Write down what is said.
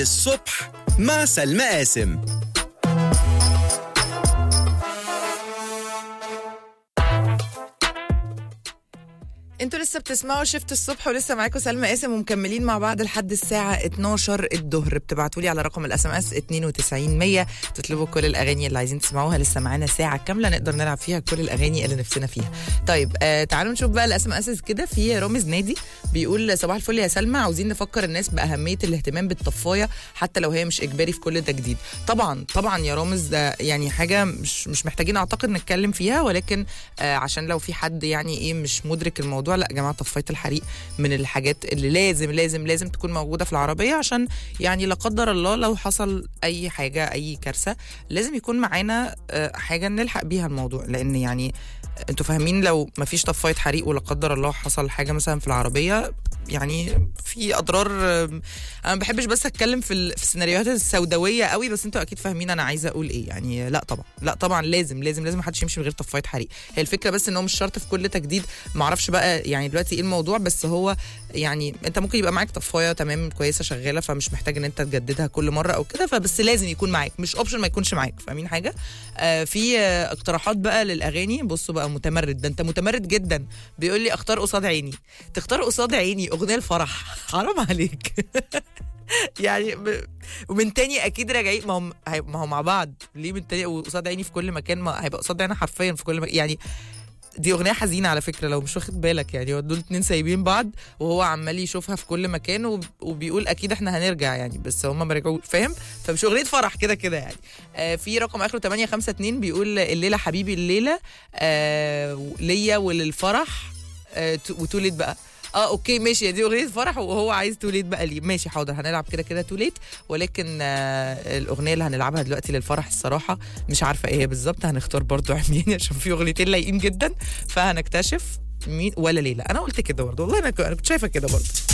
الصبح مع سلمى قاسم. انتوا لسه بتسمعوا شفت الصبح ولسه معاكم سلمى قاسم ومكملين مع بعض لحد الساعة 12 الظهر. بتبعتوا لي على رقم الاس ام اس 92 تطلبوا كل الاغاني اللي عايزين تسمعوها. لسه معانا ساعة كاملة نقدر نلعب فيها كل الاغاني اللي نفسنا فيها. طيب تعالوا نشوف بقى الاس ام اس كده. في رامز نادي بيقول صباح الفل يا سلمى، عاوزين نفكر الناس باهمية الاهتمام بالطفاية حتى لو هي مش اجباري في كل تجديد. طبعا يا رامز ده يعني حاجة مش محتاجين اعتقد نتكلم فيها، ولكن عشان لو في حد يعني ايه مش مدرك الموضوع، لا يا جماعه طفايه الحريق من الحاجات اللي لازم تكون موجوده في العربيه، عشان يعني لا قدر الله لو حصل اي حاجه اي كارثه لازم يكون معانا حاجه نلحق بيها الموضوع. لان يعني انتوا فاهمين لو ما فيش طفايه حريق ولا قدر الله حصل حاجه مثلا في العربيه، يعني في اضرار. انا ما بحبش بس اتكلم في السيناريوهات السوداويه قوي، بس انتوا اكيد فاهمين انا عايزه اقول ايه. يعني لا طبعا لازم ما حدش يمشي من غير طفايه حريق. هي الفكره بس ان هو مش شرط في كل تجديد. ما اعرفش بقى يعني دلوقتي ايه الموضوع، بس هو يعني انت ممكن يبقى معاك طفايه تمام كويسه شغاله، فمش محتاج ان انت تجددها كل مره او كده، فبس لازم يكون معاك، مش اوبشن ما يكونش معاك. فاهمين حاجه؟ في اقتراحات بقى للاغاني. بصوا بقى متمرد، ده انت متمرد جدا. بيقول لي اختار قصاد عيني. تختار قصاد عيني اغنيه الفرح؟ حرام عليك. يعني ومن تاني اكيد راجعين، ما هو مع بعض. ليه من تاني وقصاد عيني في كل مكان؟ ما هيبقى قصاد عيني حرفيا في كل مكان. يعني دي اغنيه حزينه على فكره لو مش واخد بالك. يعني دول اتنين سايبين بعض وهو عمال يشوفها في كل مكان وبيقول اكيد احنا هنرجع يعني، بس هم ما رجعوش. فاهم؟ فمش اغنيه فرح كده يعني. في رقم اخره 852 بيقول الليله حبيبي الليله ليا وللفرح وتولد بقى. اوكي ماشي، دي اغنيه فرح وهو عايز توليت بقى ليه. ماشي حاضر، هنلعب كده توليت. ولكن الاغنيه اللي هنلعبها دلوقتي للفرح الصراحه مش عارفه ايه هي بالظبط. هنختار برضو عمياني عشان في اغنيتين لايقين جدا، فهنكتشف مين ولا ليله. انا قلت كده برضو والله، انا كنت شايفه كده برضو.